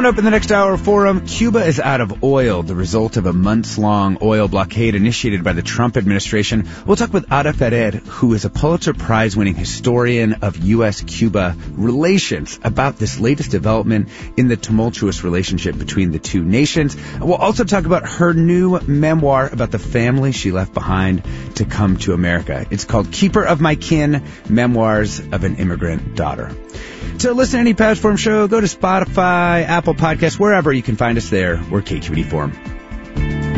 Coming up in the next hour of Forum, Cuba is out of oil, the result of a months-long oil blockade initiated by the Trump administration. We'll talk with Ada Ferrer, who is a Pulitzer Prize-winning historian of U.S.-Cuba relations, about this latest development in the tumultuous relationship between the two nations. We'll also talk about her new memoir about the family she left behind to come to America. It's called Keeper of My Kin, Memoirs of an Immigrant Daughter. To listen to any past Forum show, go to Spotify, Apple Podcasts, wherever you can find us there. We're KQED Forum.